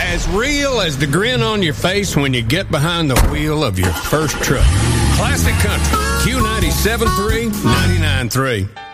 As real as the grin on your face when you get behind the wheel of your first truck. Classic Country, Q97.3, 99.3.